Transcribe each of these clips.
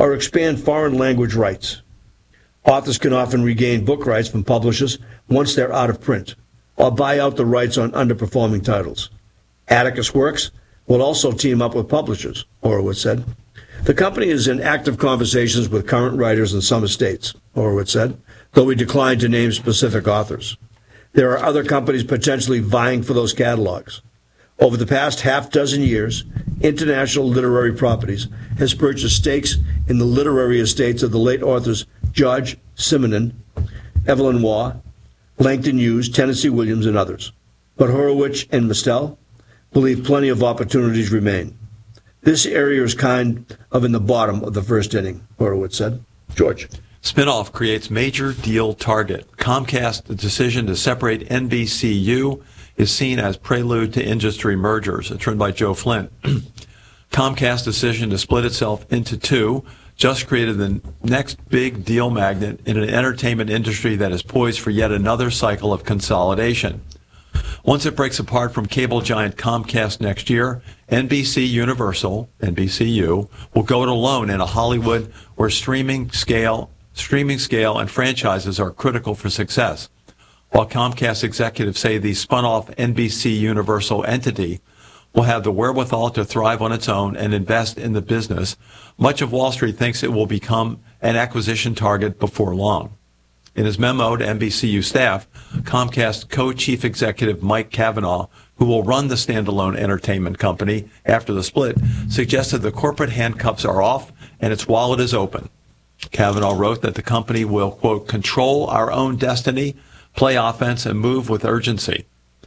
or expand foreign language rights. Authors can often regain book rights from publishers once they're out of print, or buy out the rights on underperforming titles. Atticus Works will also team up with publishers, Horowitz said. The company is in active conversations with current writers in some estates, Horowitz said, though he declined to name specific authors. There are other companies potentially vying for those catalogs. Over the past half-dozen years, International Literary Properties has purchased stakes in the literary estates of the late authors George Simenon, Evelyn Waugh, Langton Hughes, Tennessee Williams, and others. But Horowitz and Mistel believe plenty of opportunities remain. This area is kind of in the bottom of the first inning, Horowitz said. George. Spinoff creates major deal target. Comcast's decision to separate NBCU is seen as prelude to industry mergers. It's written by Joe Flint. Comcast's decision to split itself into two just created the next big deal magnet in an entertainment industry that is poised for yet another cycle of consolidation. Once it breaks apart from cable giant Comcast next year, NBC Universal, NBCU, will go it alone in a Hollywood where streaming scale and franchises are critical for success. While Comcast executives say the spun-off NBC Universal entity will have the wherewithal to thrive on its own and invest in the business, much of Wall Street thinks it will become an acquisition target before long. In his memo to NBCU staff, Comcast co-chief executive Mike Cavanaugh, who will run the standalone entertainment company after the split, suggested the corporate handcuffs are off and its wallet is open. Cavanaugh wrote that the company will, quote, control our own destiny, play offense, and move with urgency.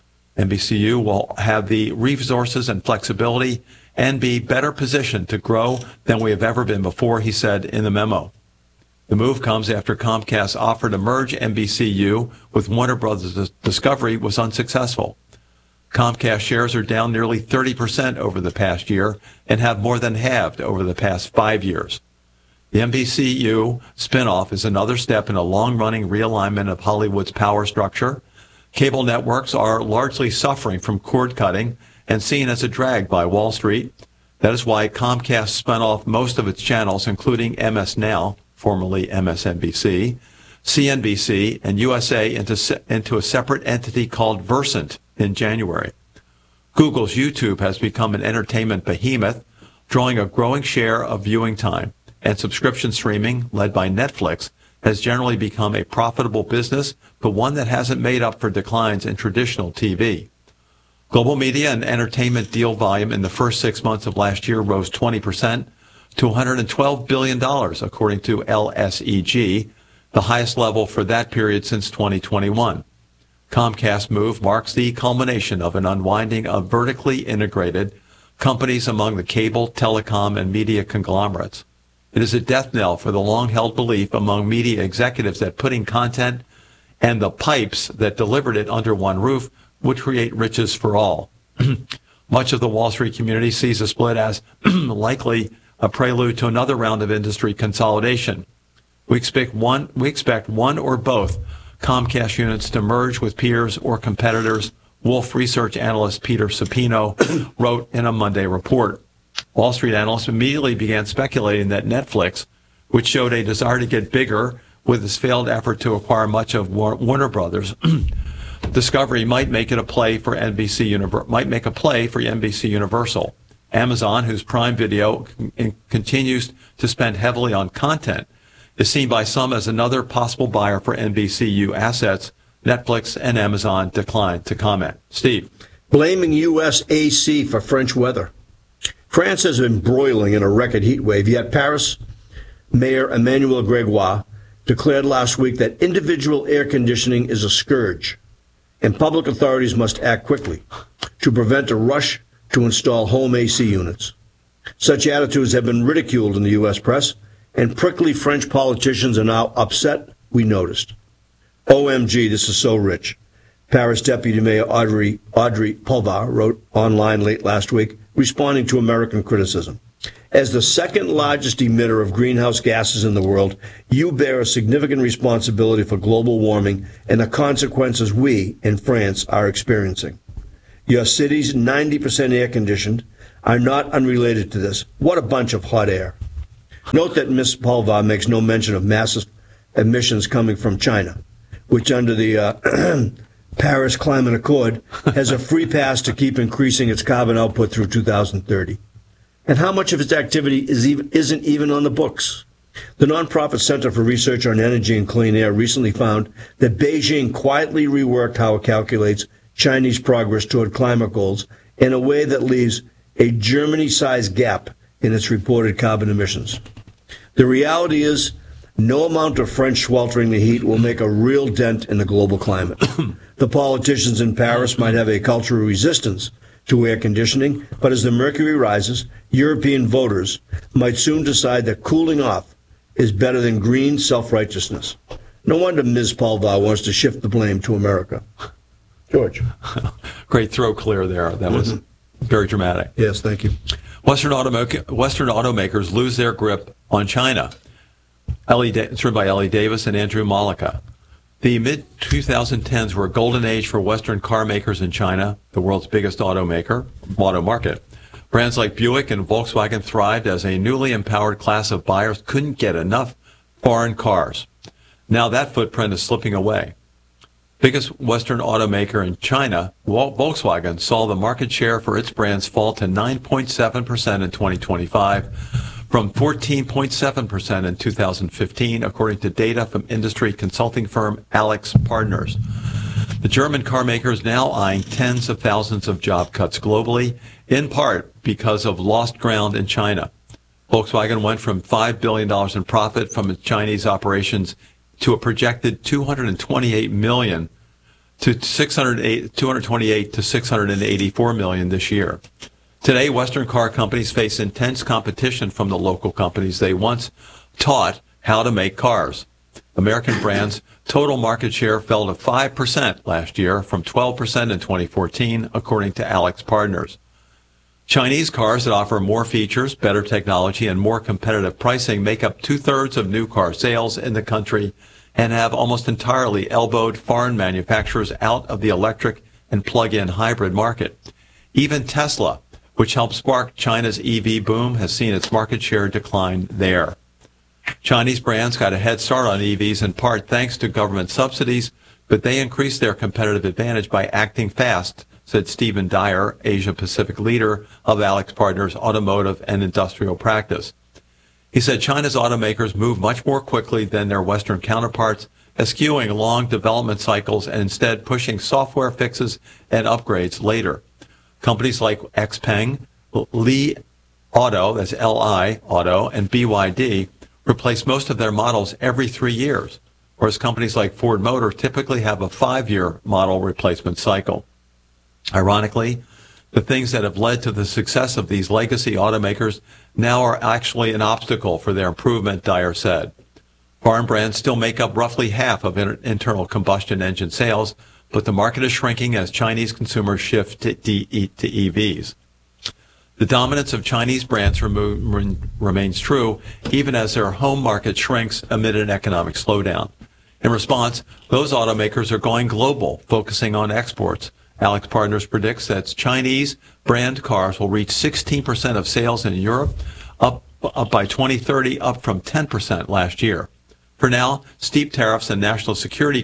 NBCU will have the resources and flexibility and be better positioned to grow than we have ever been before, he said in the memo. The move comes after Comcast's offer to merge NBCU with Warner Brothers Discovery was unsuccessful. Comcast shares are down nearly 30% over the past year and have more than halved over the past 5 years. The NBCU spinoff is another step in a long-running realignment of Hollywood's power structure. Cable networks are largely suffering from cord cutting and seen as a drag by Wall Street. That is why Comcast spun off most of its channels, including MS Now, formerly MSNBC, CNBC, and USA into a separate entity called Versant in January. Google's YouTube has become an entertainment behemoth, drawing a growing share of viewing time, and subscription streaming, led by Netflix, has generally become a profitable business, but one that hasn't made up for declines in traditional TV. Global media and entertainment deal volume in the first 6 months of last year rose 20% to $112 billion, according to LSEG, the highest level for that period since 2021. Comcast's move marks the culmination of an unwinding of vertically integrated companies among the cable, telecom, and media conglomerates. It is a death knell for the long-held belief among media executives that putting content and the pipes that delivered it under one roof would create riches for all. Much of the Wall Street community sees a split as likely a prelude to another round of industry consolidation. We expect one or both Comcast units to merge with peers or competitors, Wolf Research analyst Peter Supino wrote in a Monday report. Wall Street analysts immediately began speculating that Netflix, which showed a desire to get bigger with its failed effort to acquire much of Warner Brothers Discovery, might make a play for NBC Universal. Amazon, whose Prime Video continues to spend heavily on content, is seen by some as another possible buyer for NBCU assets. Netflix and Amazon declined to comment. Steve. Blaming U.S. AC for French weather. France has been broiling in a record heat wave, yet Paris Mayor Emmanuel Gregoire declared last week that individual air conditioning is a scourge, and public authorities must act quickly to prevent a rush to install home AC units. Such attitudes have been ridiculed in the U.S. press, and prickly French politicians are now upset we noticed. OMG, this is so rich. Paris Deputy Mayor Audrey Pulvar wrote online late last week, responding to American criticism. As the second largest emitter of greenhouse gases in the world, you bear a significant responsibility for global warming and the consequences we, in France, are experiencing. Your cities, 90% air-conditioned, are not unrelated to this. What a bunch of hot air. Note that Ms. Palva makes no mention of massive emissions coming from China, which under the Paris Climate Accord has a free pass to keep increasing its carbon output through 2030. And how much of its activity isn't even on the books? The nonprofit Center for Research on Energy and Clean Air recently found that Beijing quietly reworked how it calculates Chinese progress toward climate goals in a way that leaves a Germany-sized gap in its reported carbon emissions. The reality is, no amount of French sweltering the heat will make a real dent in the global climate. The politicians in Paris might have a cultural resistance to air conditioning, but as the mercury rises, European voters might soon decide that cooling off is better than green self-righteousness. No wonder Ms. Palva wants to shift the blame to America. George. Great throw clear there. That was very dramatic. Yes, thank you. Western automakers lose their grip on China. It's written by Ellie Davis and Andrew Malika. The mid-2010s were a golden age for Western car makers in China, the world's biggest auto market. Brands like Buick and Volkswagen thrived as a newly empowered class of buyers couldn't get enough foreign cars. Now that footprint is slipping away. Biggest Western automaker in China, Volkswagen, saw the market share for its brands fall to 9.7% in 2025 from 14.7% in 2015, according to data from industry consulting firm AlixPartners. The German car maker is now eyeing tens of thousands of job cuts globally, in part because of lost ground in China. Volkswagen went from $5 billion in profit from its Chinese operations to a projected $228 million to $228 to $684 million this year. Today, Western car companies face intense competition from the local companies they once taught how to make cars. American brands' total market share fell to 5% last year from 12% in 2014, according to AlixPartners. Chinese cars that offer more features, better technology, and more competitive pricing make up two-thirds of new car sales in the country and have almost entirely elbowed foreign manufacturers out of the electric and plug-in hybrid market. Even Tesla, which helped spark China's EV boom, has seen its market share decline there. Chinese brands got a head start on EVs in part thanks to government subsidies, but they increased their competitive advantage by acting fast, said Stephen Dyer, Asia-Pacific leader of AlixPartners Automotive and Industrial Practice. He said China's automakers move much more quickly than their Western counterparts, eschewing long development cycles and instead pushing software fixes and upgrades later. Companies like XPeng, Li Auto, that's Li Auto, and BYD replace most of their models every 3 years, whereas companies like Ford Motor typically have a 5-year model replacement cycle. Ironically, the things that have led to the success of these legacy automakers now are actually an obstacle for their improvement, Dyer said. Foreign brands still make up roughly half of internal combustion engine sales, but the market is shrinking as Chinese consumers shift to EVs. The dominance of Chinese brands remains true, even as their home market shrinks amid an economic slowdown. In response, those automakers are going global, focusing on exports. AlixPartners predicts that Chinese brand cars will reach 16% of sales in Europe, up by 2030, up from 10% last year. For now, steep tariffs and national security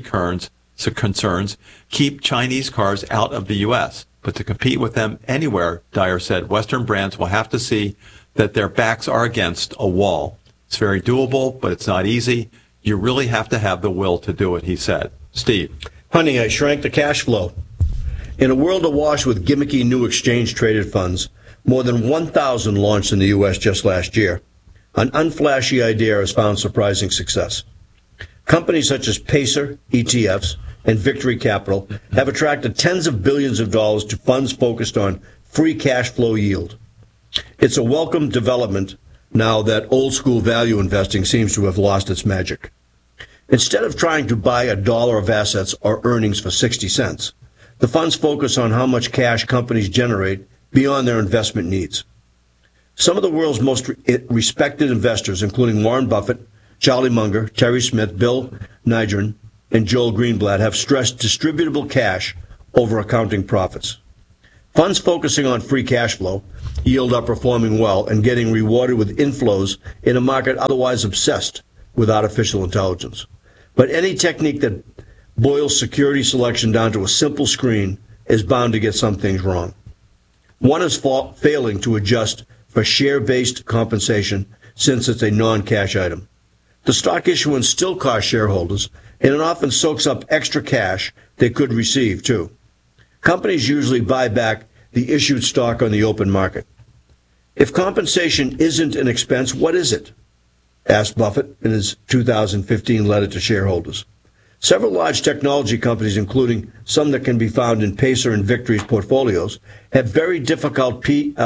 concerns keep Chinese cars out of the U.S., but to compete with them anywhere, Dyer said, Western brands will have to see that their backs are against a wall. It's very doable, but it's not easy. You really have to have the will to do it, he said. Steve. Honey, I shrank the cash flow. In a world awash with gimmicky new exchange-traded funds, more than 1,000 launched in the U.S. just last year. An unflashy idea has found surprising success. Companies such as Pacer, ETFs, and Victory Capital have attracted tens of billions of dollars to funds focused on free cash flow yield. It's a welcome development now that old-school value investing seems to have lost its magic. Instead of trying to buy a dollar of assets or earnings for 60 cents, the funds focus on how much cash companies generate beyond their investment needs. Some of the world's most respected investors, including Warren Buffett, Charlie Munger, Terry Smith, Bill Nigren, and Joel Greenblatt, have stressed distributable cash over accounting profits. Funds focusing on free cash flow yield are performing well and getting rewarded with inflows in a market otherwise obsessed with artificial intelligence. But any technique that boils security selection down to a simple screen is bound to get some things wrong. One is failing to adjust for share-based compensation since it's a non-cash item. The stock issuance still costs shareholders, and it often soaks up extra cash they could receive, too. Companies usually buy back the issued stock on the open market. If compensation isn't an expense, what is it? Asked Buffett in his 2015 letter to shareholders. Several large technology companies, including some that can be found in Pacer and Victory's portfolios, have very difficult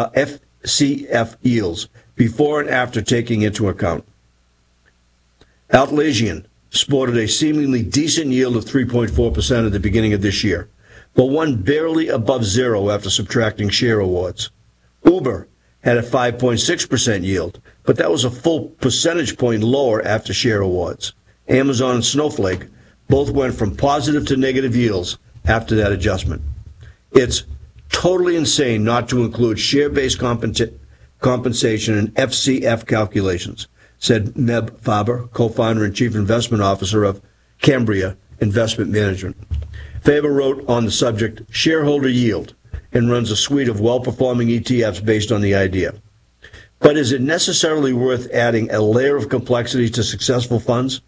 FCF yields before and after taking into account. Atlassian sported a seemingly decent yield of 3.4% at the beginning of this year, but one barely above zero after subtracting share awards. Uber had a 5.6% yield, but that was a full percentage point lower after share awards. Amazon and Snowflake both went from positive to negative yields after that adjustment. It's totally insane not to include share-based compensation in FCF calculations, said Meb Faber, co-founder and chief investment officer of Cambria Investment Management. Faber wrote on the subject, Shareholder Yield, and runs a suite of well-performing ETFs based on the idea. But is it necessarily worth adding a layer of complexity to successful funds?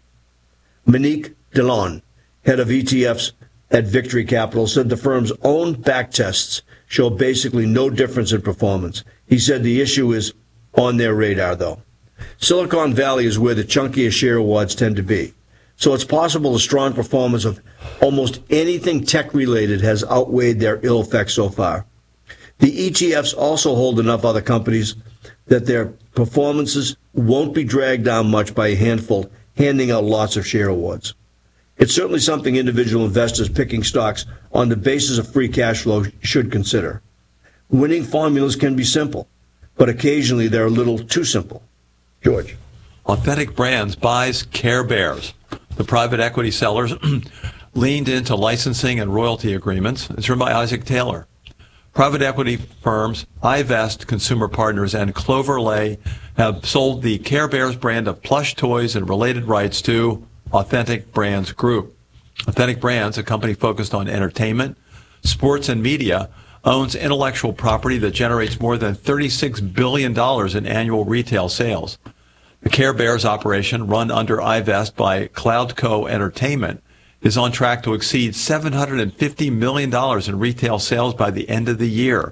Monique Dillon, head of ETFs at Victory Capital, said the firm's own backtests show basically no difference in performance. He said the issue is on their radar, though. Silicon Valley is where the chunkiest share awards tend to be. So it's possible the strong performance of almost anything tech-related has outweighed their ill effects so far. The ETFs also hold enough other companies that their performances won't be dragged down much by a handful handing out lots of share awards. It's certainly something individual investors picking stocks on the basis of free cash flow should consider. Winning formulas can be simple, but occasionally they're a little too simple. George. Authentic Brands buys Care Bears. The private equity sellers leaned into licensing and royalty agreements. It's written by Isaac Taylor. Private equity firms iVest Consumer Partners and Cloverleigh have sold the Care Bears brand of plush toys and related rights to Authentic Brands Group. Authentic Brands, a company focused on entertainment, sports, and media, owns intellectual property that generates more than $36 billion in annual retail sales. The Care Bears operation, run under iVest by Cloudco Entertainment, is on track to exceed $750 million in retail sales by the end of the year.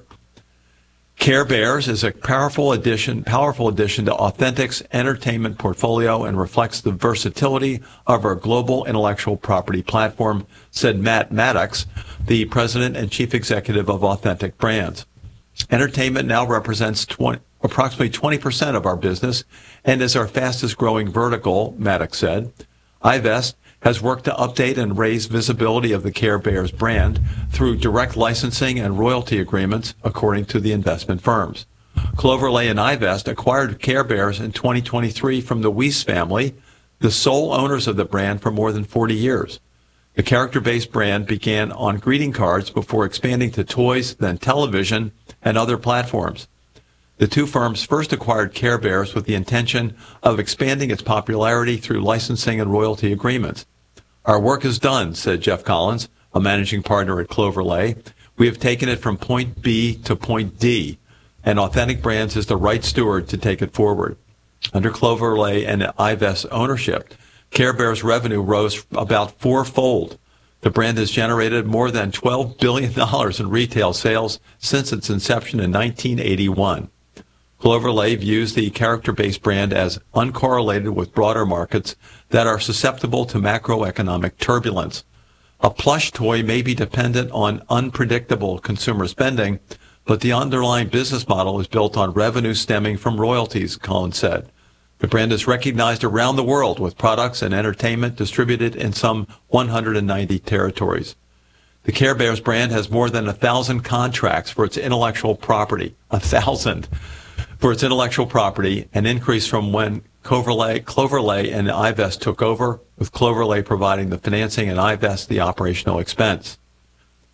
Care Bears is a powerful addition to Authentic's entertainment portfolio and reflects the versatility of our global intellectual property platform, said Matt Maddox, the president and chief executive of Authentic Brands. Entertainment now represents approximately 20% of our business and is our fastest growing vertical, Maddox said. iVest has worked to update and raise visibility of the Care Bears brand through direct licensing and royalty agreements, according to the investment firms. Cloverleigh and iVest acquired Care Bears in 2023 from the Weiss family, the sole owners of the brand for more than 40 years. The character-based brand began on greeting cards before expanding to toys, then television, and other platforms. The two firms first acquired Care Bears with the intention of expanding its popularity through licensing and royalty agreements. Our work is done, said Jeff Collins, a managing partner at Cloverleigh. We have taken it from point B to point D, and Authentic Brands is the right steward to take it forward. Under Cloverleigh and iVest's ownership, Care Bears revenue rose about fourfold. The brand has generated more than $12 billion in retail sales since its inception in 1981. Cloverleigh views the character-based brand as uncorrelated with broader markets that are susceptible to macroeconomic turbulence. A plush toy may be dependent on unpredictable consumer spending, but the underlying business model is built on revenue stemming from royalties, Collins said. The brand is recognized around the world with products and entertainment distributed in some 190 territories. The Care Bears brand has more than 1,000 contracts for its intellectual property. 1,000 for its intellectual property, an increase from when Cloverleigh and iVest took over, with Cloverleigh providing the financing and iVest the operational expense.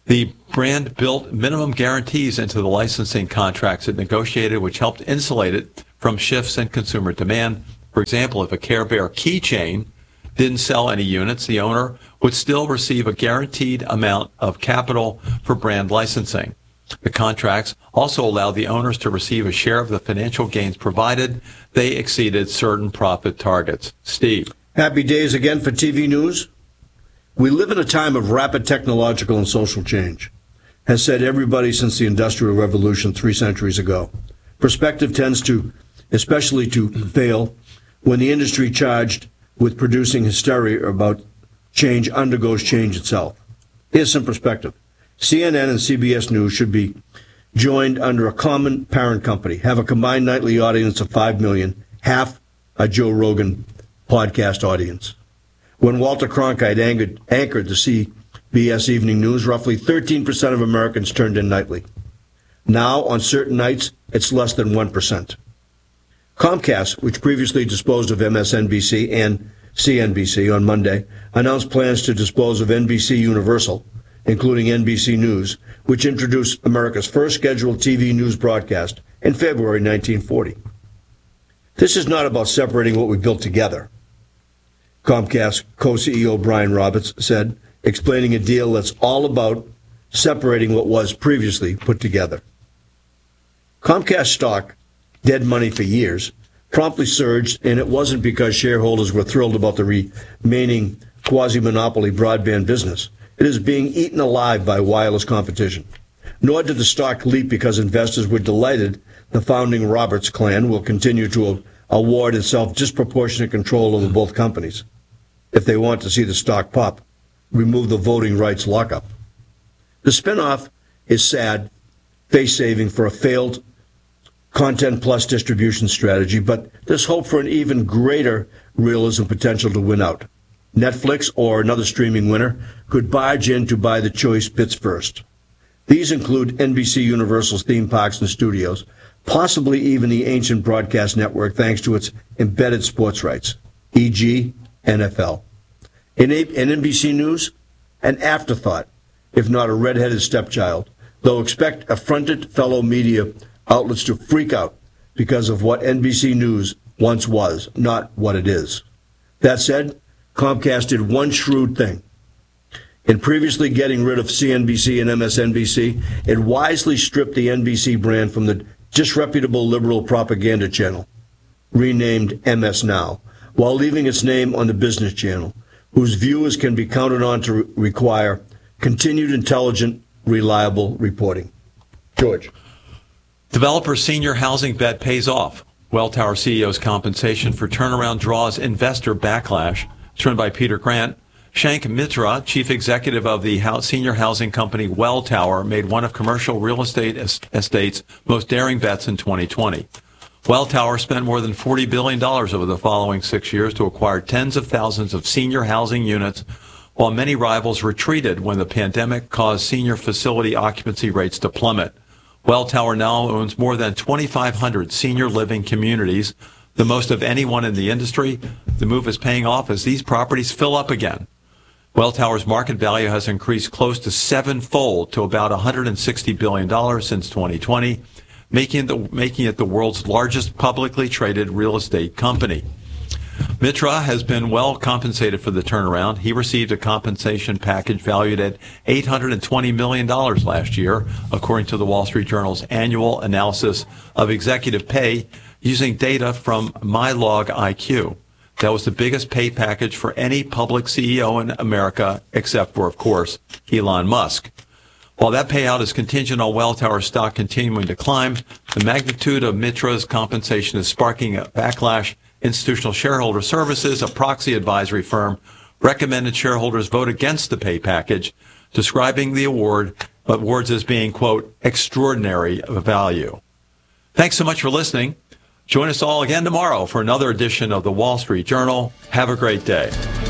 The brand built minimum guarantees into the licensing contracts it negotiated, which helped insulate it from shifts in consumer demand. For example, if a Care Bear keychain didn't sell any units, the owner would still receive a guaranteed amount of capital for brand licensing. The contracts also allow the owners to receive a share of the financial gains provided they exceeded certain profit targets. Steve. Happy days again for TV news. We live in a time of rapid technological and social change, has said everybody since the Industrial Revolution 3 centuries ago. Perspective tends to, especially to fail, when the industry charged with producing hysteria about change undergoes change itself. Here's some perspective. CNN and CBS News should be joined under a common parent company, have a combined nightly audience of 5 million, half a Joe Rogan podcast audience. When Walter Cronkite anchored the CBS Evening News, roughly 13% of Americans turned in nightly. Now, on certain nights, it's less than 1%. Comcast, which previously disposed of MSNBC and CNBC on Monday, announced plans to dispose of NBC Universal, including NBC News, which introduced America's first scheduled TV news broadcast in February 1940. This is not about separating what we built together, Comcast co-CEO Brian Roberts said, explaining a deal that's all about separating what was previously put together. Comcast stock, dead money for years, promptly surged, and it wasn't because shareholders were thrilled about the remaining quasi-monopoly broadband business. It is being eaten alive by wireless competition. Nor did the stock leap because investors were delighted the founding Roberts clan will continue to award itself disproportionate control over both companies. If they want to see the stock pop, remove the voting rights lockup. The spinoff is sad, face-saving for a failed content plus distribution strategy, but there's hope for an even greater realism potential to win out. Netflix or another streaming winner could barge in to buy the choice bits first. These include NBC Universal's theme parks and studios, possibly even the ancient broadcast network thanks to its embedded sports rights, e.g. NFL. In NBC News, an afterthought, if not a red-headed stepchild, though expect affronted fellow media outlets to freak out because of what NBC News once was, not what it is. That said, Comcast did one shrewd thing. In previously getting rid of CNBC and MSNBC, it wisely stripped the NBC brand from the disreputable liberal propaganda channel, renamed MS Now, while leaving its name on the business channel, whose viewers can be counted on to require continued intelligent, reliable reporting. George. Developer senior housing bet pays off. Welltower CEO's compensation for turnaround draws investor backlash. It's run by Peter Grant. Shank Mitra, chief executive of the senior housing company Welltower, made one of commercial real estate estate's most daring bets in 2020. Welltower spent more than $40 billion over the following 6 years to acquire tens of thousands of senior housing units, while many rivals retreated when the pandemic caused senior facility occupancy rates to plummet. Welltower now owns more than 2,500 senior living communities, the most of anyone in the industry. The move is paying off as these properties fill up again. Welltower's market value has increased close to sevenfold to about $160 billion since 2020, making it the world's largest publicly traded real estate company. Mitra has been well compensated for the turnaround. He received a compensation package valued at $820 million last year, according to the Wall Street Journal's annual analysis of executive pay using data from MyLogIQ. That was the biggest pay package for any public CEO in America, except for, of course, Elon Musk. While that payout is contingent on Welltower stock continuing to climb, the magnitude of Mitra's compensation is sparking a backlash. Institutional Shareholder Services, a proxy advisory firm, recommended shareholders vote against the pay package, describing the awards as being, quote, extraordinary value. Thanks so much for listening. Join us all again tomorrow for another edition of the Wall Street Journal. Have a great day.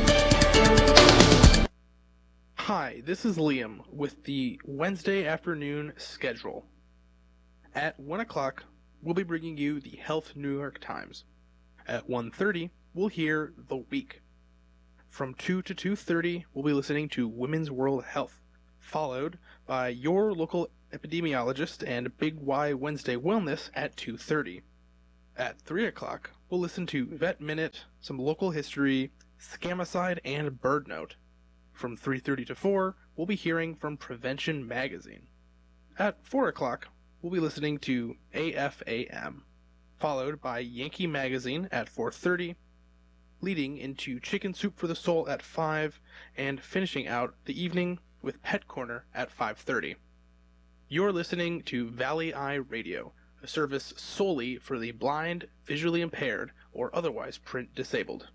Hi, this is Liam with the Wednesday afternoon schedule. At 1 o'clock, we'll be bringing you the Health New York Times. At 1:30, we'll hear The Week. From 2 to 2:30, we'll be listening to Women's World Health, followed by your local epidemiologist and Big Y Wednesday Wellness at 2:30. At 3 o'clock, we'll listen to Vet Minute, some local history, Scamicide, and Bird Note. From 3:30 to 4, we'll be hearing from Prevention Magazine. At 4 o'clock, we'll be listening to AFAM, followed by Yankee Magazine at 4:30, leading into Chicken Soup for the Soul at 5, and finishing out the evening with Pet Corner at 5:30. You're listening to Valley Eye Radio, a service solely for the blind, visually impaired, or otherwise print disabled.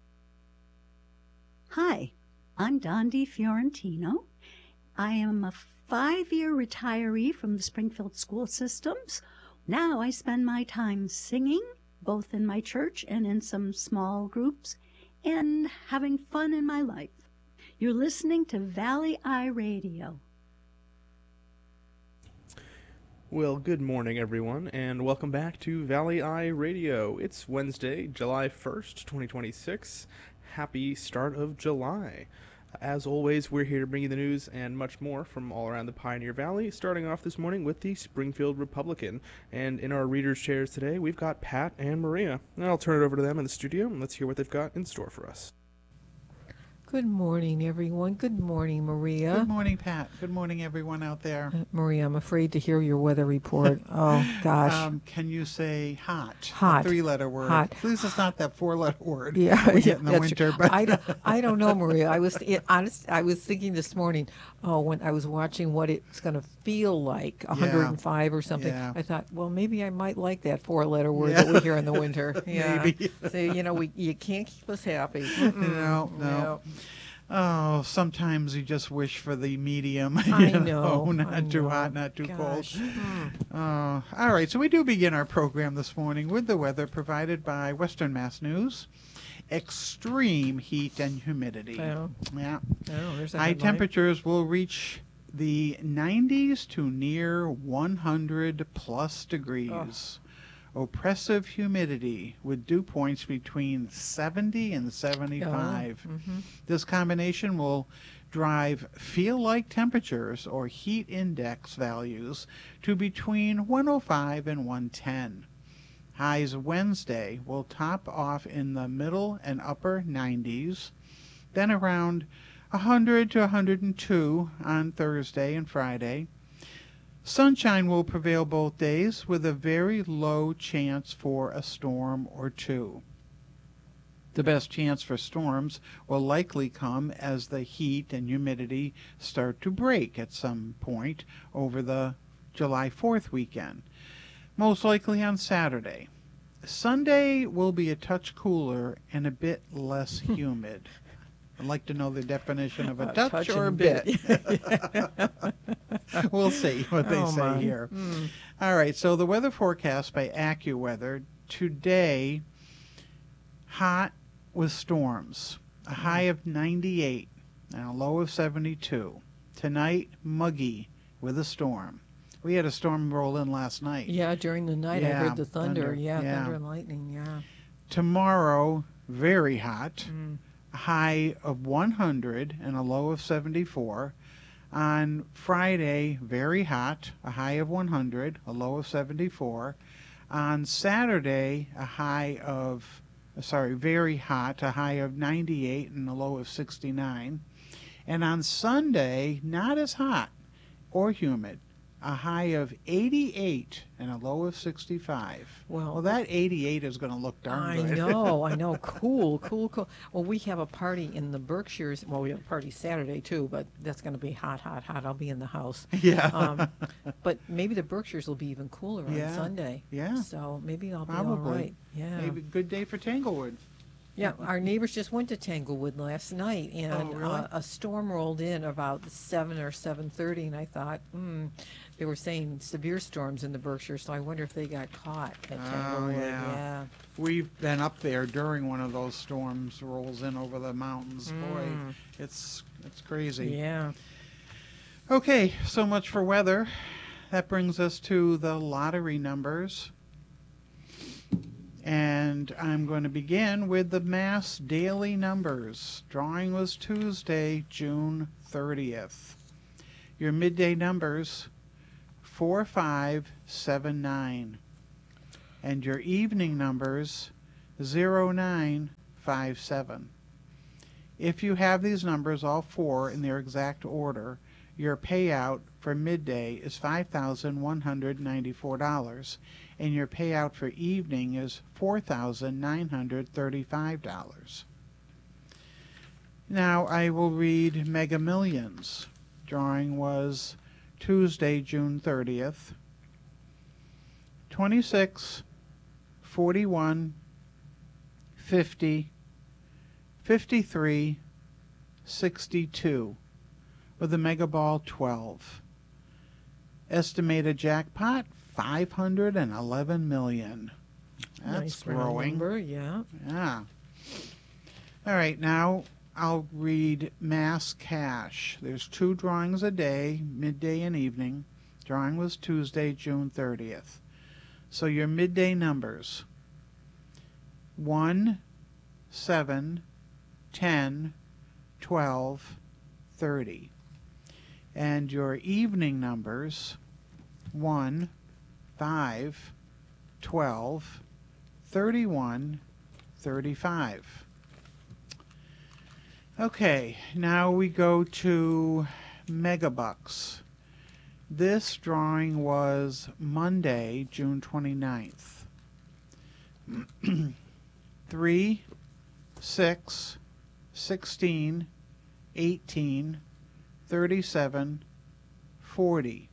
Hi, I'm Dondi Fiorentino. I am a 5-year retiree from the Springfield school systems. Now I spend my time singing, both in my church and in some small groups, and having fun in my life. You're listening to Valley Eye Radio. Well, good morning, everyone, and welcome back to Valley Eye Radio. It's Wednesday, July 1st, 2026. Happy start of July. As always, we're here to bring you the news and much more from all around the Pioneer Valley, starting off this morning with the Springfield Republican. And in our readers' chairs today, we've got Pat and Maria. And I'll turn it over to them in the studio, and let's hear what they've got in store for us. Good morning, everyone. Good morning, Maria. Good morning, Pat. Good morning, everyone out there. Maria, I'm afraid to hear your weather report. Oh, gosh. Can you say hot? Hot. A 3-letter word. Hot. At least it's not that 4-letter word. Yeah, we get in the that's winter. true. But I don't know, Maria. I was thinking this morning, when I was watching what it's going to feel like, 105 or something. Yeah. I thought, well, maybe I might like that 4-letter word that we hear in the winter. Yeah. Maybe. So, you can't keep us happy. No. Oh, sometimes you just wish for the medium. I know. Not too hot, not too Gosh. cold. All right, so we do begin our program this morning with the weather provided by Western Mass News. Extreme heat and humidity. Oh. Yeah. Oh, there's a High headline. temperatures will reach the 90s to near 100 plus degrees. Oppressive humidity with dew points between 70 and 75. This combination will drive feel-like temperatures or heat index values to between 105 and 110. Highs Wednesday will top off in the middle and upper 90s, then around 100 to 102 on Thursday and Friday. Sunshine will prevail both days with a very low chance for a storm or two. The best chance for storms will likely come as the heat and humidity start to break at some point over the July 4th weekend, most likely on Saturday. Sunday will be a touch cooler and a bit less humid. I'd like to know the definition of a touch or a and bit. We'll see what they say here. All right, so the weather forecast by AccuWeather. Today, hot with storms. A high of 98 and a low of 72. Tonight, muggy with a storm. We had a storm roll in last night. Yeah, during the night I Yeah, heard the thunder. Yeah, yeah. thunder and lightning, yeah. Tomorrow, very hot. A high of 100 and a low of 74. On Friday, very hot, a high of 100, a low of 74. On Saturday, very hot, a high of 98 and a low of 69. And on Sunday, not as hot or humid, a high of 88 and a low of 65. Well, that 88 is going to look darn good. I know. Cool. Well, we have a party in the Berkshires. Well, we have a party Saturday, too, but that's going to be hot. I'll be in the house. Yeah. But maybe the Berkshires will be even cooler on Sunday. Yeah. So maybe I'll Probably. be all right. Yeah. Maybe a good day for Tanglewood. Yeah, our neighbors just went to Tanglewood last night, and really? A storm rolled in about 7 or 7:30, and I thought, they were saying severe storms in the Berkshires, so I wonder if they got caught at Tanglewood. Yeah. We've been up there during one of those storms rolls in over the mountains. Boy, it's crazy. Yeah. Okay, so much for weather. That brings us to the lottery numbers. And I'm going to begin with the Mass daily numbers. Drawing was Tuesday, June 30th. Your midday numbers, 4579. And your evening numbers, 0957. If you have these numbers, all four, in their exact order, your payout for midday is $5,194, and your payout for evening is $4,935. Now I will read Mega Millions. Drawing was Tuesday, June 30th. 26, 41, 50, 53, 62, with a Mega Ball 12. Estimated jackpot, $511 million. That's Nice round growing. number, yeah. Yeah. All right, now I'll read mass cash. There's 2 drawings a day, midday and evening. Drawing was Tuesday, June 30th. So your midday numbers, 1, 7, 10, 12, 30. And your evening numbers, 1, 5, 12, 31, 35. Okay, now we go to Megabucks. This drawing was Monday, June 29th. 3, 6, 16, 18, 37, 40.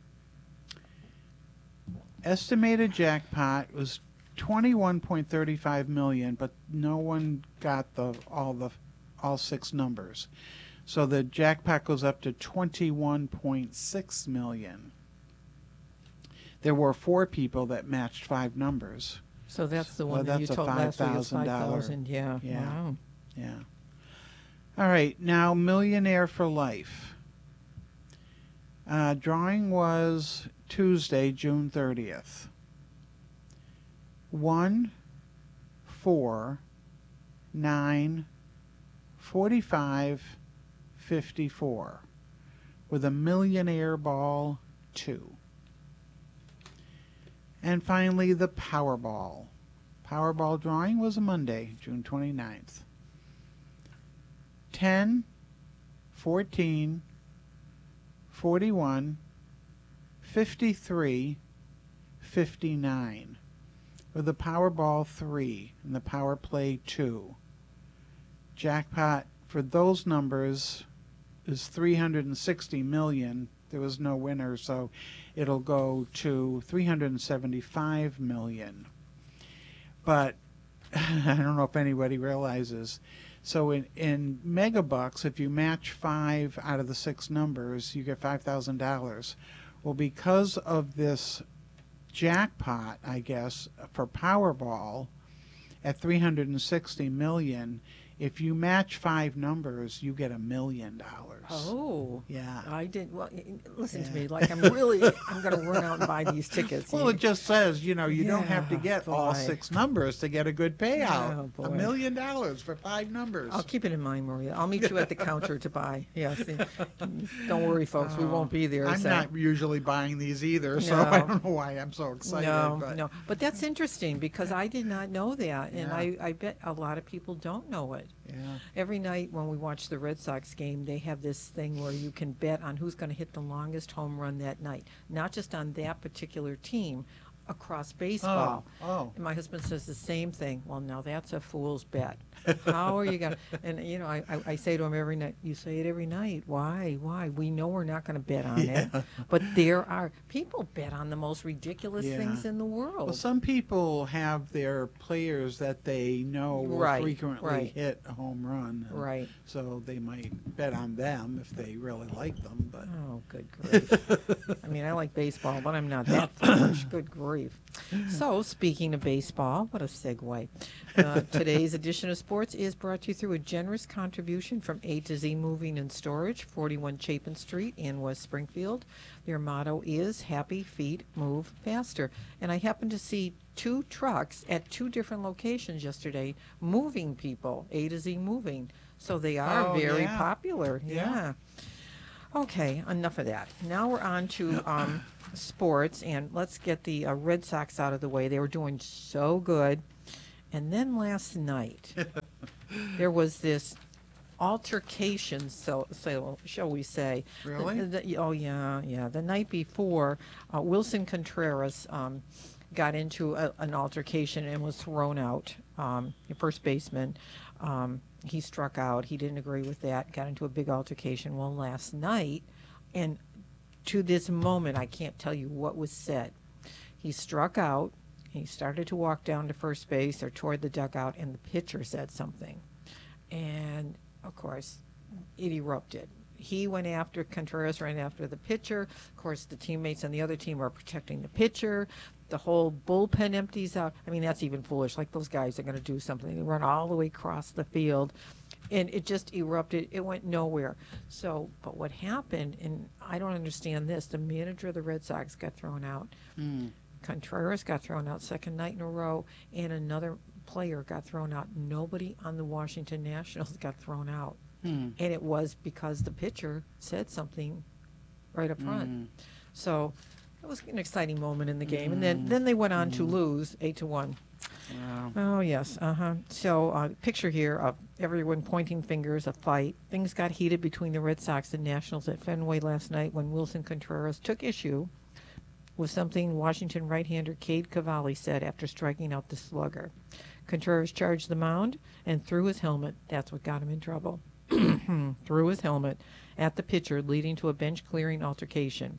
Estimated jackpot was 21.35 million, but no one got all 6 numbers. So the jackpot goes up to 21.6 million. There were 4 people that matched 5 numbers. So that's the Well, one that you that's a told last week is $5,000. 5,000. Yeah. Yeah. Wow. Yeah. All right, now Millionaire for Life. Drawing was Tuesday, June 30th. 1, 4, 9, 45, 54, with a Millionaire Ball 2. And finally, the Powerball. Powerball drawing was a Monday, June 29th. 10, 14, 41, 53, 59, with the Powerball 3 and the Power Play 2. Jackpot for those numbers is 360 million. There was no winner, so it'll go to 375 million. But I don't know if anybody realizes. So in Megabucks, if you match 5 out of the 6 numbers, you get $5,000. Well, because of this jackpot, I guess, for Powerball at 360 million, if you match 5 numbers, you get $1 million. Oh. Yeah. I didn't. Well, listen to Yeah. me. Like I'm going to run out and buy these tickets. Well, it just says, you don't have to Yeah, get all boy. 6 numbers to get a good payout. Oh, boy. $1 million for 5 numbers. I'll keep it in mind, Maria. I'll meet you at the counter to buy. Yes. Don't worry, folks. We won't be there. I'm so. not usually buying these either, so No. I don't know why I'm so excited. No. But that's interesting because I did not know that, and Yeah. I bet a lot of people don't know it. Yeah. Every night when we watch the Red Sox game, they have this thing where you can bet on who's going to hit the longest home run that night, not just on that particular team, across baseball. Oh. And my husband says the same thing. Well, now that's a fool's bet. How are you going to? And, I say to him every night, you say it every night. Why? We know we're not going to bet on it. But there are people bet on the most ridiculous Yeah. things in the world. Well, some people have their players that they know will Right, frequently right. hit a home run. and Right. So they might bet on them if they really like them. But Oh, good grief. I mean, I like baseball, but I'm not that foolish. Good grief. So, speaking of baseball, what a segue. Today's edition of sports is brought to you through a generous contribution from A to Z Moving and Storage, 41 Chapin Street in West Springfield. Their motto is Happy Feet Move Faster. And I happened to see 2 trucks at 2 different locations yesterday moving people, A to Z Moving. So they are Oh, very yeah. popular. Yeah. Yeah. Okay, enough of that. Now we're on to sports, and let's get the Red Sox out of the way. They were doing so good. And then last night, there was this altercation, so shall we say. Really? Oh, yeah. The night before, Wilson Contreras got into an altercation and was thrown out. The first baseman, he struck out. He didn't agree with that, got into a big altercation. Well, last night, and to this moment, I can't tell you what was said. He struck out. He started to walk down to first base or toward the dugout, and the pitcher said something. And, of course, it erupted. He went after Contreras, ran after the pitcher. Of course, the teammates on the other team are protecting the pitcher. The whole bullpen empties out. I mean, that's even foolish. Like, those guys are going to do something. They run all the way across the field. And it just erupted. It went nowhere. So, but what happened, and I don't understand this, the manager of the Red Sox got thrown out. Contreras got thrown out second night in a row, and another player got thrown out. Nobody on the Washington Nationals got thrown out. And it was because the pitcher said something right up front. So it was an exciting moment in the game. And then they went on to lose 8-1. Wow. Oh, yes. So picture here of everyone pointing fingers, a fight. Things got heated between the Red Sox and Nationals at Fenway last night when Wilson Contreras took issue with something Washington right-hander Cade Cavalli said after striking out the slugger. Contreras charged the mound and threw his helmet. That's what got him in trouble. Threw his helmet at the pitcher, leading to a bench-clearing altercation.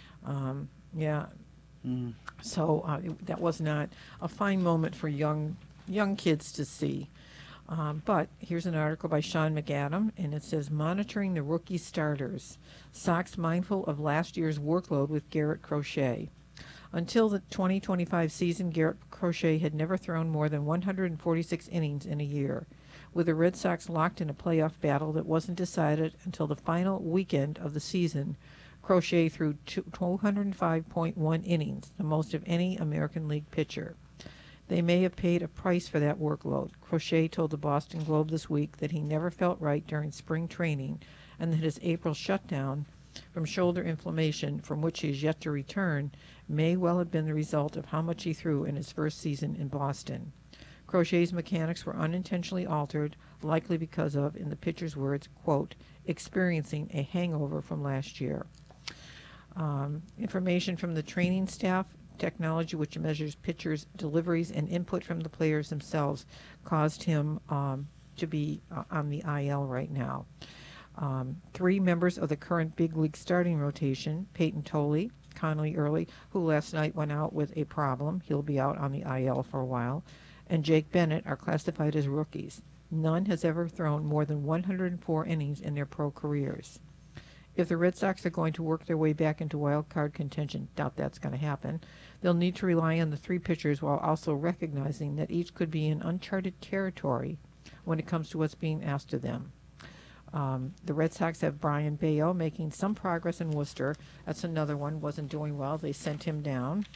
So that was not a fine moment for young kids to see. But here's an article by Sean McAdam, and it says, Monitoring the Rookie Starters. Sox mindful of last year's workload with Garrett Crochet. Until the 2025 season, Garrett Crochet had never thrown more than 146 innings in a year. With the Red Sox locked in a playoff battle that wasn't decided until the final weekend of the season, Crochet threw 205.1 innings, the most of any American League pitcher. They may have paid a price for that workload. Crochet told the Boston Globe this week that he never felt right during spring training and that his April shutdown from shoulder inflammation, from which he is yet to return, may well have been the result of how much he threw in his first season in Boston. Crochet's mechanics were unintentionally altered, likely because of, in the pitcher's words, quote, experiencing a hangover from last year. Information from the training staff, technology which measures pitchers' deliveries and input from the players themselves, caused him to be on the IL right now. 3 members of the current big league starting rotation, Peyton Tolley, Conley Early, who last night went out with a problem, he'll be out on the IL for a while, and Jake Bennett are classified as rookies. None has ever thrown more than 104 innings in their pro careers. If the Red Sox are going to work their way back into wild card contention, doubt that's going to happen, they'll need to rely on the 3 pitchers while also recognizing that each could be in uncharted territory when it comes to what's being asked of them. The Red Sox have Brian Bayo making some progress in Worcester. That's another one, wasn't doing well. They sent him down.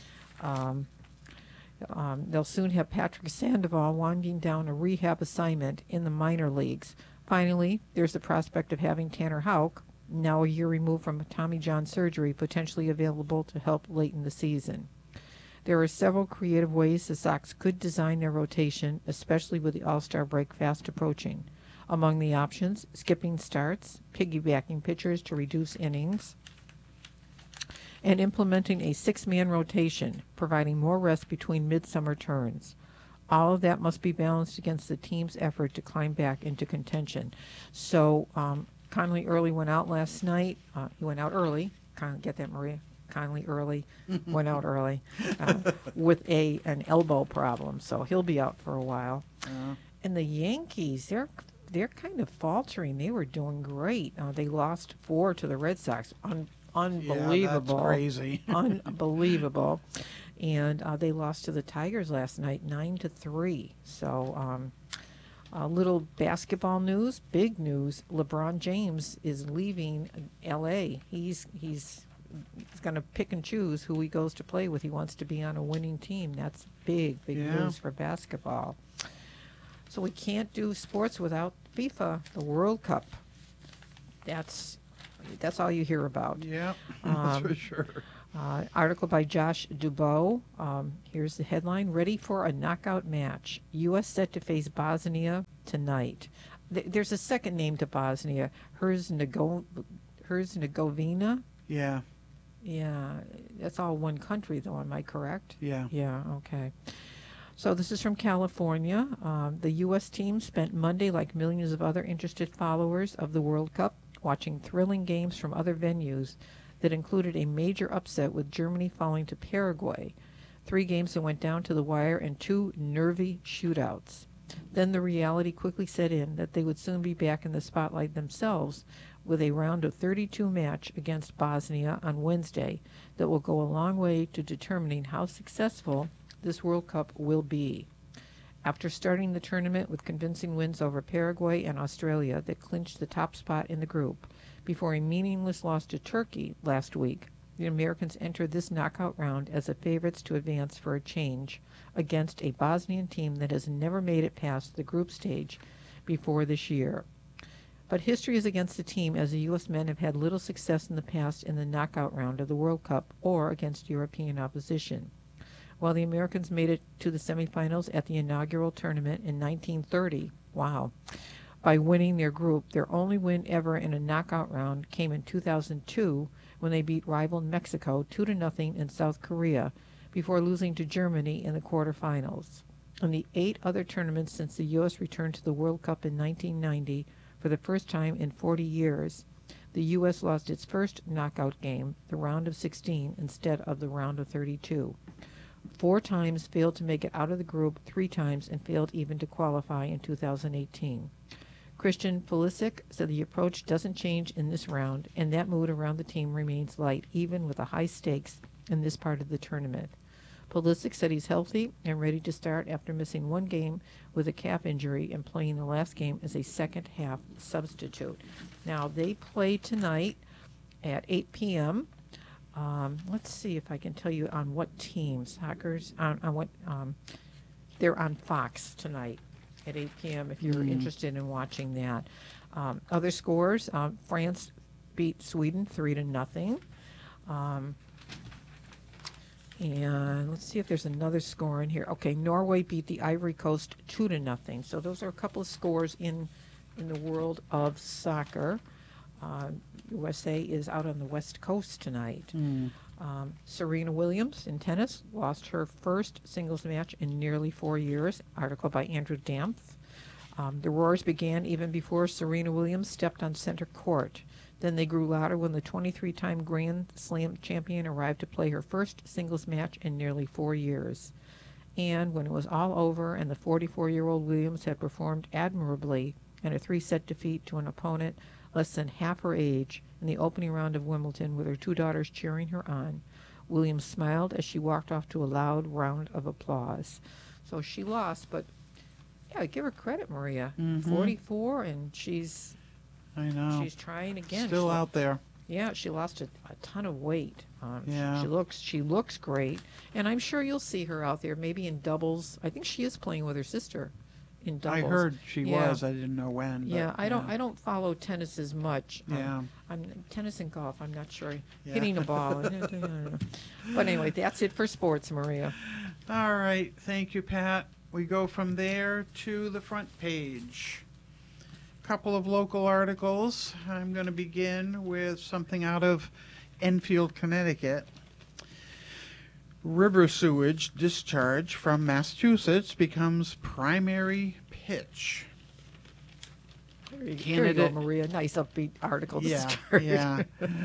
They'll soon have Patrick Sandoval winding down a rehab assignment in the minor leagues. Finally, there's the prospect of having Tanner Houck, now a year removed from Tommy John surgery, potentially available to help late in the season. There are several creative ways the Sox could design their rotation, especially with the All-Star break fast approaching. Among the options, skipping starts, piggybacking pitchers to reduce innings, and implementing a 6-man rotation, providing more rest between midsummer turns. All of that must be balanced against the team's effort to climb back into contention. So Conley Early went out last night. He went out early. Get that, Maria? Conley Early went out early with an elbow problem, so he'll be out for a while. And the Yankees, they're kind of faltering. They were doing great. They lost 4 to the Red Sox. Unbelievable. Yeah, that's crazy. Unbelievable. And they lost to the Tigers last night, 9-3. So a little basketball news, big news. LeBron James is leaving L.A. He's going to pick and choose who he goes to play with. He wants to be on a winning team. That's big news for basketball. So we can't do sports without FIFA, the World Cup. That's That's all you hear about. Yeah, that's for sure. Article by Josh Dubow. Here's the headline: Ready for a knockout match. U.S. set to face Bosnia tonight. There's a second name to Bosnia, Herzegovina. Yeah, Yeah, that's all one country, though. Am I correct? yeah. Yeah, okay. So this is from California. The U.S. team spent Monday, like millions of other interested followers of the World Cup, watching thrilling games from other venues that included a major upset with Germany falling to Paraguay, 3 games that went down to the wire, and 2 nervy shootouts. Then the reality quickly set in that they would soon be back in the spotlight themselves with a round of 32 match against Bosnia on Wednesday that will go a long way to determining how successful this World Cup will be. After starting the tournament with convincing wins over Paraguay and Australia that clinched the top spot in the group, before a meaningless loss to Turkey last week, the Americans entered this knockout round as the favorites to advance for a change against a Bosnian team that has never made it past the group stage before this year. But history is against the team, as the U.S. men have had little success in the past in the knockout round of the World Cup or against European opposition. While the Americans made it to the semifinals at the inaugural tournament in 1930, wow, by winning their group, their only win ever in a knockout round came in 2002 when they beat rival Mexico 2-0 in South Korea before losing to Germany in the quarterfinals. In the 8 other tournaments since the U.S. returned to the World Cup in 1990 for the first time in 40 years, the U.S. lost its first knockout game, the round of 16, instead of the round of 32. 4 times failed to make it out of the group, 3 times, and failed even to qualify in 2018. Christian Pulisic said the approach doesn't change in this round, and that mood around the team remains light, even with the high stakes in this part of the tournament. Pulisic said he's healthy and ready to start after missing 1 game with a calf injury and playing the last game as a second-half substitute. Now, they play tonight at 8 p.m. Let's see if I can tell you on what team. They're on Fox tonight at 8 p.m. if you're interested in watching that. Other scores, France beat Sweden 3-0. And let's see if there's another score in here. Okay, Norway beat the Ivory Coast 2-0. So those are a couple of scores in the world of soccer. USA is out on the West Coast tonight. Serena Williams in tennis lost her first singles match in nearly 4 years. Article by Andrew Dampf. The roars began even before Serena Williams stepped on center court. Then they grew louder when the 23-time Grand Slam champion arrived to play her first singles match in nearly 4 years. And when it was all over and the 44-year-old Williams had performed admirably in a 3-set defeat to an opponent less than half her age in the opening round of Wimbledon with her 2 daughters cheering her on, Williams smiled as she walked off to a loud round of applause. So she lost, but yeah, give her credit, Maria. 44, and she's trying again. Still out there. Yeah, she lost a ton of weight. Yeah. She looks great, and I'm sure you'll see her out there maybe in doubles. I think she is playing with her sister in doubles. I heard she was. I didn't know when. But, yeah, I don't follow tennis as much. I'm tennis and golf. I'm not sure hitting a ball. But anyway, that's it for sports, Maria. All right, thank you, Pat. We go from there to the front page. Couple of local articles. I'm going to begin with something out of Enfield, Connecticut. River sewage discharge from Massachusetts becomes primary pitch. There you go, Maria. Nice upbeat article to start. Yeah.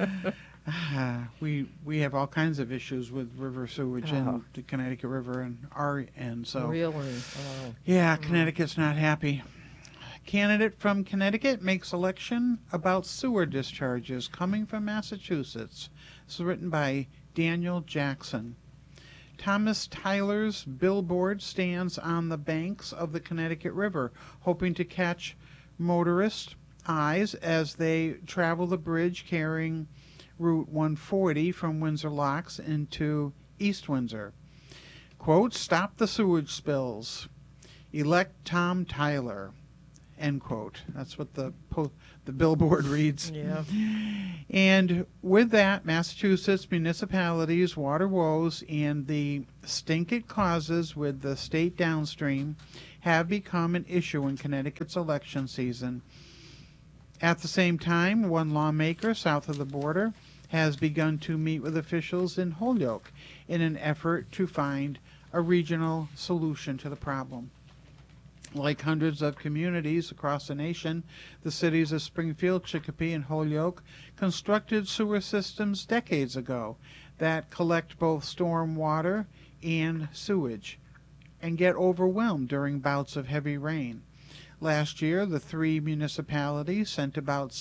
We have all kinds of issues with river sewage in the Connecticut River and our end. So really? Oh. Yeah, Connecticut's not happy. Candidate from Connecticut makes election about sewer discharges coming from Massachusetts. This is written by Daniel Jackson. Thomas Tyler's billboard stands on the banks of the Connecticut River, hoping to catch motorist eyes as they travel the bridge carrying Route 140 from Windsor Locks into East Windsor. Quote, "Stop the sewage spills. Elect Tom Tyler." end quote. That's what the billboard reads. Yeah. And with that, Massachusetts municipalities' water woes and the stink it causes with the state downstream have become an issue in Connecticut's election season. At the same time, one lawmaker south of the border has begun to meet with officials in Holyoke in an effort to find a regional solution to the problem. Like hundreds of communities across the nation, the cities of Springfield, Chicopee, and Holyoke constructed sewer systems decades ago that collect both storm water and sewage and get overwhelmed during bouts of heavy rain. Last year, the three municipalities sent about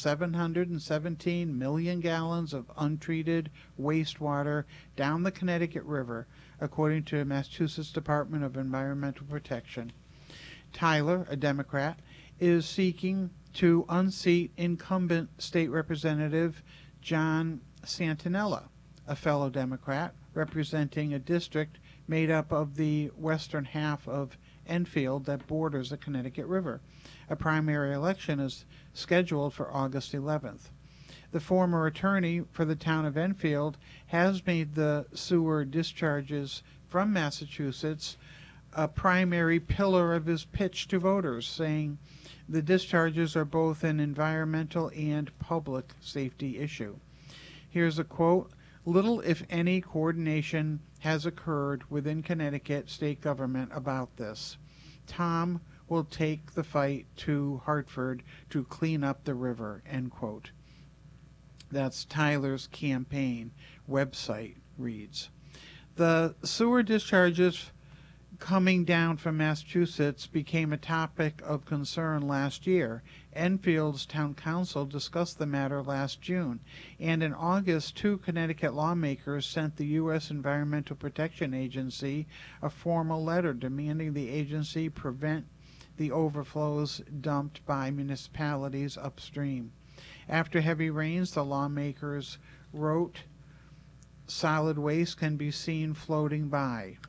717 million gallons of untreated wastewater down the Connecticut River, according to the Massachusetts Department of Environmental Protection. Tyler, a Democrat, is seeking to unseat incumbent state representative John Santinella, a fellow Democrat representing a district made up of the western half of Enfield that borders the Connecticut River. A primary election is scheduled for August 11th. The former attorney for the town of Enfield has made the sewer discharges from Massachusetts a primary pillar of his pitch to voters, saying the discharges are both an environmental and public safety issue. Here's a quote: "Little, if any, coordination has occurred within Connecticut state government about this. Tom will take the fight to Hartford to clean up the river," end quote. That's Tyler's campaign website reads. The sewer discharges coming down from Massachusetts became a topic of concern last year. Enfield's town council discussed the matter last June, and in August, 2 Connecticut lawmakers sent the U.S. Environmental Protection Agency a formal letter demanding the agency prevent the overflows dumped by municipalities upstream. After heavy rains, the lawmakers wrote, "Solid waste can be seen floating by."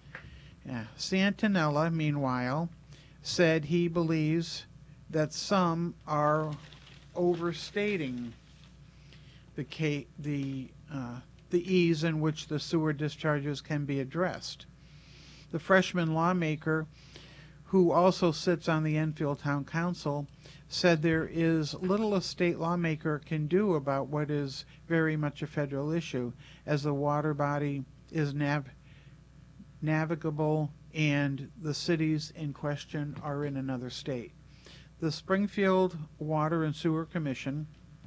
Santinella, meanwhile, said he believes that some are overstating the ease in which the sewer discharges can be addressed. The freshman lawmaker, who also sits on the Enfield Town Council, said there is little a state lawmaker can do about what is very much a federal issue, as the water body is navigable and the cities in question are in another state. The Springfield Water and Sewer Commission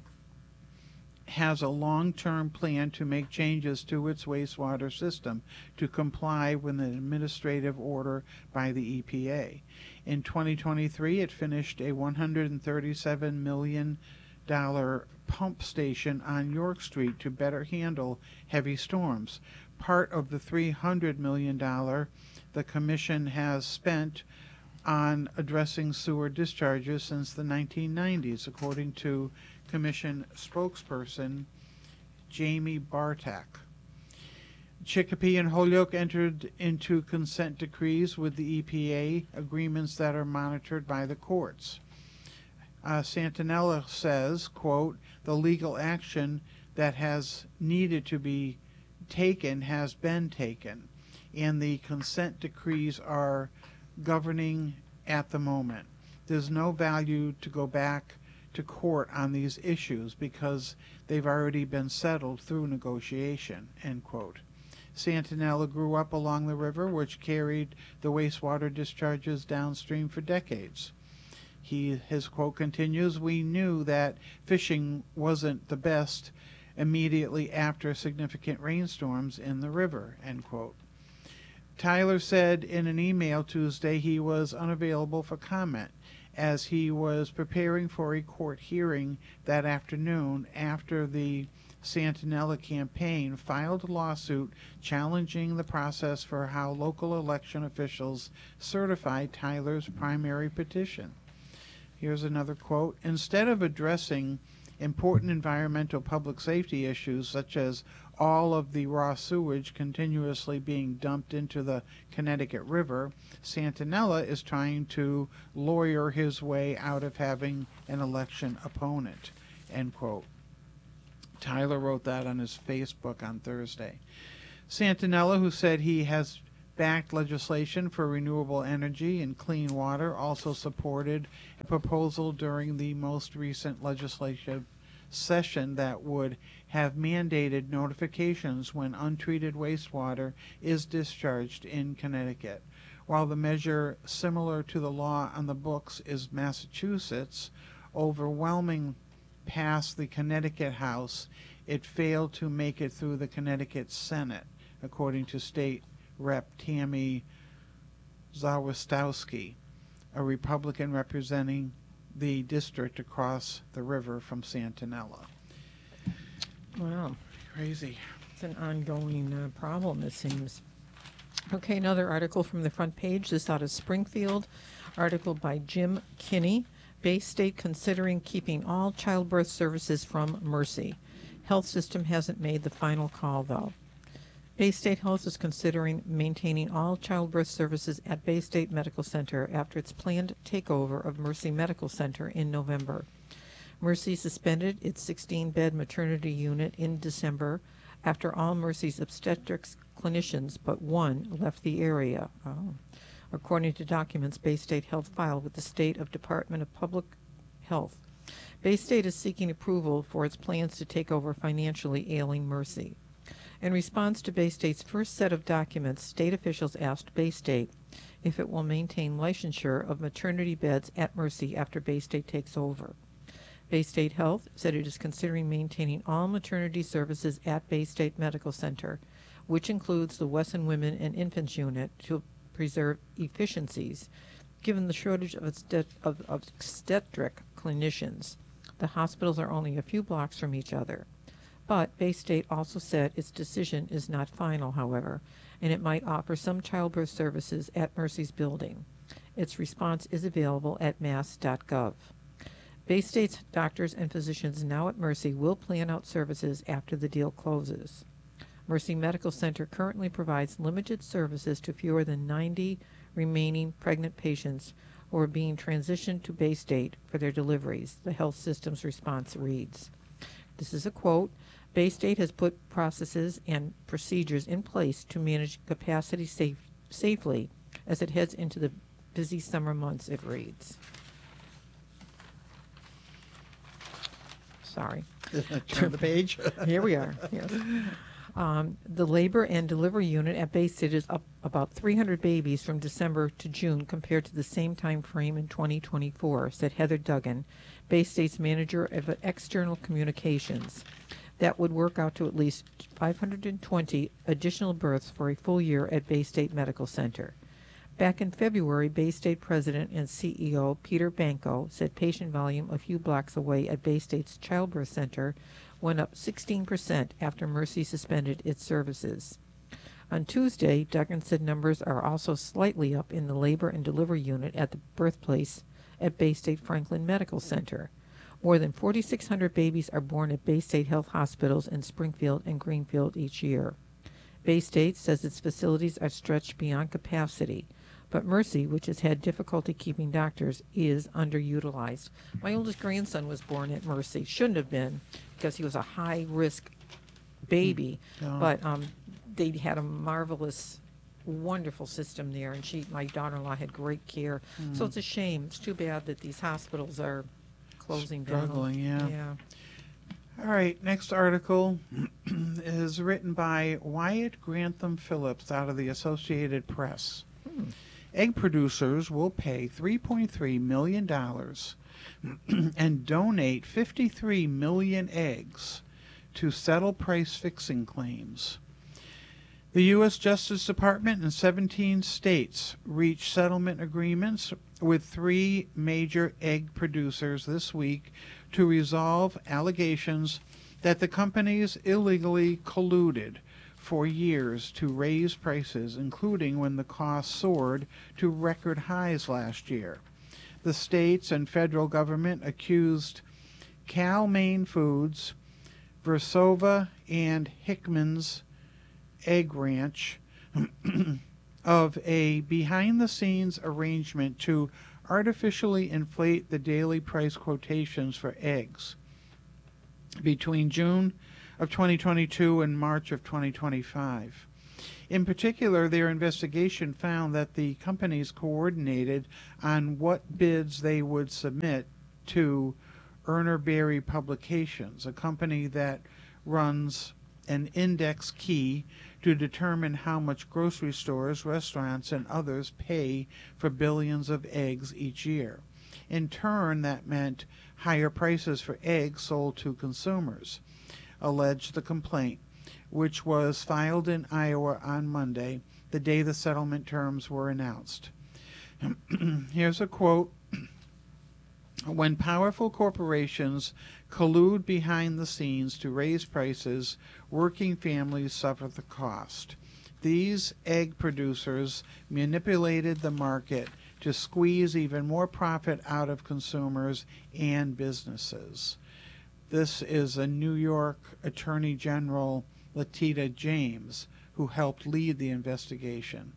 has a long-term plan to make changes to its wastewater system to comply with an administrative order by the EPA. In 2023, it finished a $137 million pump station on York Street to better handle heavy storms. Part of the $300 million the Commission has spent on addressing sewer discharges since the 1990s, according to Commission spokesperson Jamie Bartak. Chicopee and Holyoke entered into consent decrees with the EPA, agreements that are monitored by the courts. Santinella says, quote, "The legal action that has needed to be taken has been taken, and the consent decrees are governing at the moment. There's no value to go back to court on these issues because they've already been settled through negotiation," end quote. Santinella grew up along the river, which carried the wastewater discharges downstream for decades. His quote continues, "We knew that fishing wasn't the best immediately after significant rainstorms in the river," end quote. Tyler said in an email Tuesday he was unavailable for comment as he was preparing for a court hearing that afternoon after the Santinella campaign filed a lawsuit challenging the process for how local election officials certified Tyler's primary petition. Here's another quote: "Instead of addressing important environmental public safety issues such as all of the raw sewage continuously being dumped into the Connecticut River, Santinella is trying to lawyer his way out of having an election opponent, end quote. Tyler wrote that on his Facebook on Thursday. Santinella, who said he has backed legislation for renewable energy and clean water, also supported a proposal during the most recent legislative session that would have mandated notifications when untreated wastewater is discharged in Connecticut. While the measure, similar to the law on the books, is Massachusetts, overwhelming past the Connecticut House, it failed to make it through the Connecticut Senate, according to State Rep. Tammy Zawistowski, a Republican representing the district across the river from Santinella. Wow. Crazy. It's an ongoing problem, it seems. Okay, another article from the front page. This out of Springfield. Article by Jim Kinney. Bay State considering keeping all childbirth services from Mercy. Health system hasn't made the final call, though. Bay State Health is considering maintaining all childbirth services at Bay State Medical Center after its planned takeover of Mercy Medical Center in November. Mercy suspended its 16-bed maternity unit in December after all Mercy's obstetrics clinicians but one left the area. According to documents Bay State Health filed with the State of Department of Public Health. Bay State is seeking approval for its plans to take over financially ailing Mercy. In response to Bay State's first set of documents, state officials asked Bay State if it will maintain licensure of maternity beds at Mercy after Bay State takes over. Bay State Health said it is considering maintaining all maternity services at Bay State Medical Center, which includes the Wesson Women and Infants Unit, to preserve efficiencies, given the shortage of obstetric clinicians. The hospitals are only a few blocks from each other. But Bay State also said its decision is not final, however, and it might offer some childbirth services at Mercy's building. Its response is available at mass.gov. Bay State's doctors and physicians now at Mercy will plan out services after the deal closes. Mercy Medical Center currently provides limited services to fewer than 90 remaining pregnant patients who are being transitioned to Bay State for their deliveries, the health system's response reads. This is a quote. Bay State has put processes and procedures in place to manage capacity safely as it heads into the busy summer months, it reads. Sorry. Turn the page. Here we are. Yes. The labor and delivery unit at Bay State is up about 300 babies from December to June compared to the same time frame in 2024, said Heather Duggan, Bay State's manager of external communications. That would work out to at least 520 additional births for a full year at Bay State Medical Center. Back in February, Bay State President and CEO Peter Banco said patient volume a few blocks away at Bay State's Childbirth Center went up 16% after Mercy suspended its services. On Tuesday, Duggan said numbers are also slightly up in the labor and delivery unit at the birthplace at Bay State Franklin Medical Center. More than 4,600 babies are born at Bay State Health Hospitals in Springfield and Greenfield each year. Bay State says its facilities are stretched beyond capacity, but Mercy, which has had difficulty keeping doctors, is underutilized. My oldest grandson was born at Mercy. Shouldn't have been, because he was a high-risk baby, but they had a marvelous, wonderful system there, and my daughter-in-law had great care. So it's a shame. It's too bad that these hospitals are closing Struggling, down. yeah. All right, next article is written by Wyatt Grantham Phillips out of the Associated Press. Egg producers will pay $3.3 million and donate 53 million eggs to settle price fixing claims. The U.S. Justice Department and 17 states reached settlement agreements with 3 major egg producers this week to resolve allegations that the companies illegally colluded for years to raise prices, including when the cost soared to record highs last year. The states and federal government accused Cal-Maine Foods, Versova and Hickman's Egg Ranch of a behind-the-scenes arrangement to artificially inflate the daily price quotations for eggs between June of 2022 and March of 2025. In particular, their investigation found that the companies coordinated on what bids they would submit to Urner Berry Publications, a company that runs an index key to determine how much grocery stores, restaurants, and others pay for billions of eggs each year. In turn, that meant higher prices for eggs sold to consumers, alleged the complaint, which was filed in Iowa on Monday, the day the settlement terms were announced. Here's a quote. When powerful corporations collude behind the scenes to raise prices, working families suffer the cost. These egg producers manipulated the market to squeeze even more profit out of consumers and businesses. This is a New York Attorney General, Letitia James, who helped lead the investigation.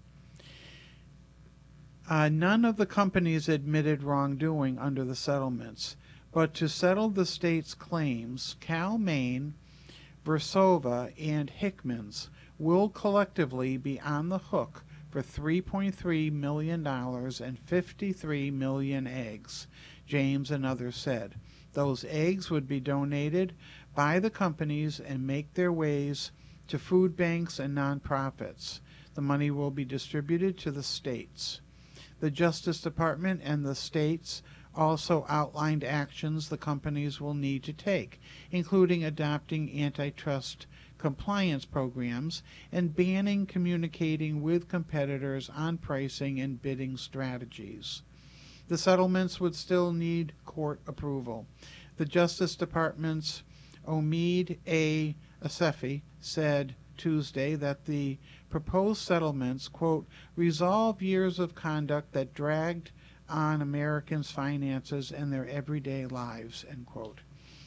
None of the companies admitted wrongdoing under the settlements, but to settle the state's claims, Cal-Maine, Versova, and Hickman's will collectively be on the hook for $3.3 million and 53 million eggs, James and others said. Those eggs would be donated by the companies and make their ways to food banks and nonprofits. The money will be distributed to the states. The Justice Department and the states also outlined actions the companies will need to take, including adopting antitrust compliance programs and banning communicating with competitors on pricing and bidding strategies. The settlements would still need court approval. The Justice Department's Omid A. Asefi said Tuesday that the proposed settlements, quote, resolve years of conduct that dragged on Americans' finances and their everyday lives, end quote.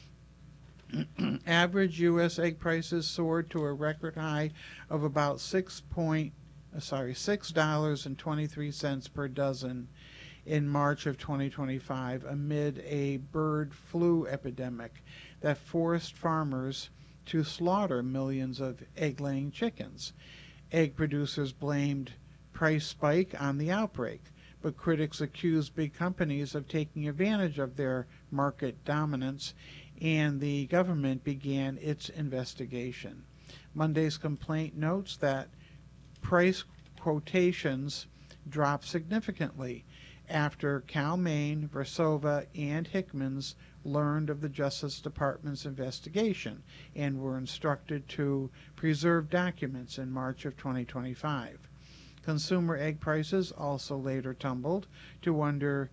Average U.S. egg prices soared to a record high of about $6.23 per dozen in March of 2025 amid a bird flu epidemic that forced farmers to slaughter millions of egg-laying chickens. Egg producers blamed price spike on the outbreak, but critics accused big companies of taking advantage of their market dominance, and the government began its investigation. Monday's complaint notes that price quotations dropped significantly after Cal-Maine, Versova, and Hickman's learned of the Justice Department's investigation and were instructed to preserve documents in March of 2025. Consumer egg prices also later tumbled to under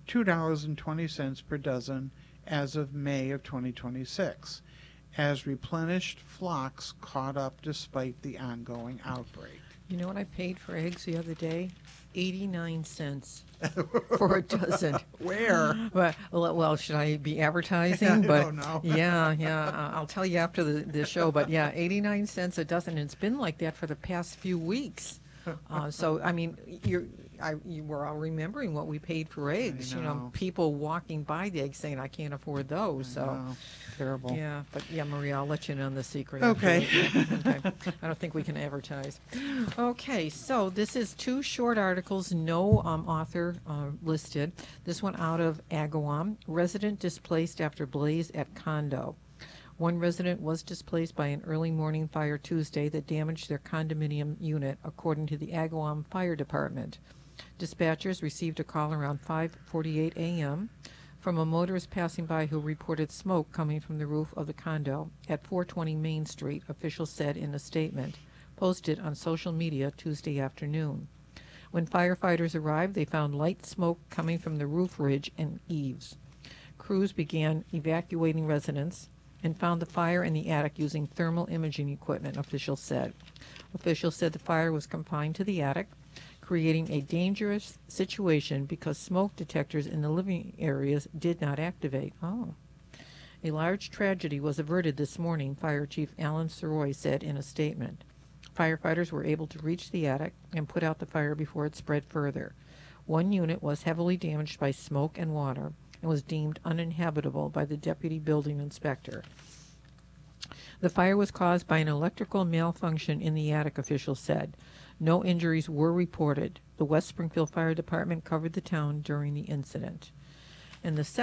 $2.20 per dozen as of May of 2026, as replenished flocks caught up despite the ongoing outbreak. You know what I paid for eggs the other day? 89 cents for a dozen. Where? Well, should I be advertising? I don't know. Yeah. I'll tell you after the show. But yeah, 89 cents a dozen. And it's been like that for the past few weeks. So, I mean, you were all remembering what we paid for eggs. You know, people walking by the eggs saying, I can't afford those. Terrible. Yeah, but yeah, Maria, I'll let you in on the secret. Okay. Okay. I don't think we can advertise. Okay, so this is two short articles, no author listed. This one out of Agawam. Resident displaced after blaze at condo. One resident was displaced by an early morning fire Tuesday that damaged their condominium unit, according to the Agawam Fire Department. Dispatchers received a call around 5:48 a.m. from a motorist passing by who reported smoke coming from the roof of the condo at 420 Main Street, officials said in a statement posted on social media Tuesday afternoon. When firefighters arrived, they found light smoke coming from the roof ridge and eaves. Crews began evacuating residents and found the fire in the attic using thermal imaging equipment, officials said. Officials said the fire was confined to the attic, creating a dangerous situation because smoke detectors in the living areas did not activate. A large tragedy was averted this morning, Fire Chief Alan Soroy said in a statement. Firefighters were able to reach the attic and put out the fire before it spread further. One unit was heavily damaged by smoke and water and was deemed uninhabitable by the deputy building inspector. The fire was caused by an electrical malfunction in the attic, officials said. No injuries were reported. The West Springfield Fire Department covered the town during the incident. And the